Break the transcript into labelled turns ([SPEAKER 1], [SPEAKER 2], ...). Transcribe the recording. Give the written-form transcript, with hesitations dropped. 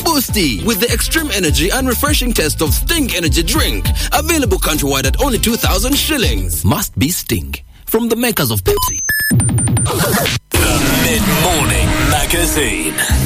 [SPEAKER 1] Boosty with the extreme energy and refreshing taste of Sting Energy Drink. Available countrywide at only 2,000 shillings. Must be Sting. From the makers of Pepsi.
[SPEAKER 2] The Mid-Morning Magazine.